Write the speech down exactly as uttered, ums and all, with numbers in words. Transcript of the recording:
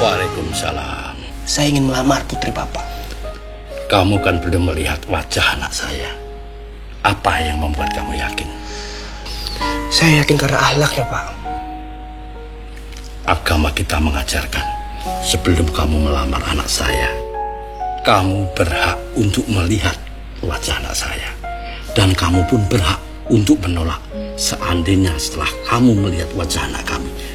Waalaikumsalam. Saya ingin melamar putri Bapak. Kamu kan belum melihat wajah anak saya. Apa yang membuat kamu yakin? Saya yakin karena akhlaknya, Pak. Agama kita mengajarkan, sebelum kamu melamar anak saya, kamu berhak untuk melihat wajah anak saya. Dan kamu pun berhak untuk menolak seandainya setelah kamu melihat wajah anak kami